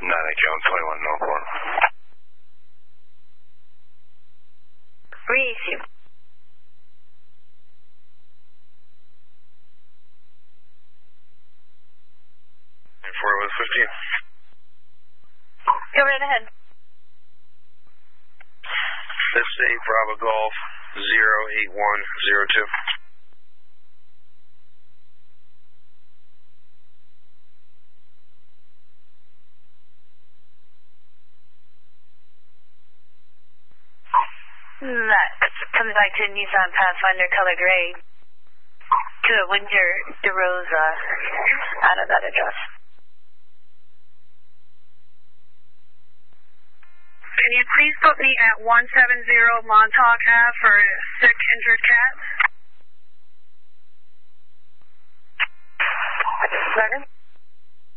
Jones, 21 Northport. Reissue. Fort Worth 15. Go right ahead. This is 8 Bravo Golf 08102. That comes back to Nissan Pathfinder color gray to a Winter DeRosa out of that address. Can you please put me at 170 Montauk Ave for a sick injured cat? Pardon?